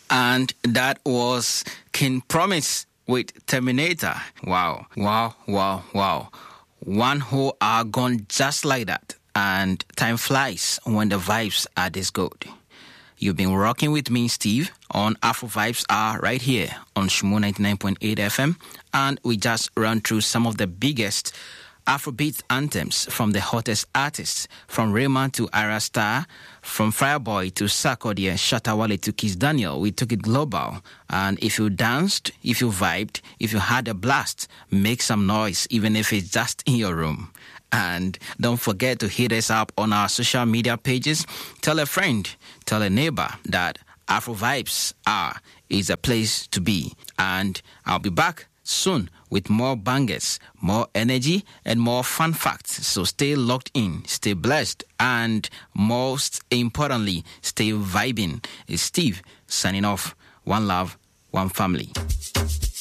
And that was King Promise with Terminator. Wow. One whole hour gone just like that. And time flies when the vibes are this good. You've been rocking with me, Steve, on Afro Vibes Hour right here on Shimo 99.8 FM. And we just run through some of the biggest Afrobeat anthems from the hottest artists, from Rayman to Ira Star, from Fireboy to Sarkodie, Shatta Wale to Kiss Daniel. We took it global. And if you danced, if you vibed, if you had a blast, make some noise, even if it's just in your room. And don't forget to hit us up on our social media pages. Tell a friend, tell a neighbor that Afro Vibes is a place to be. And I'll be back soon with more bangers, more energy, and more fun facts. So stay locked in, stay blessed, and most importantly, stay vibing. It's Steve signing off. One love, one family.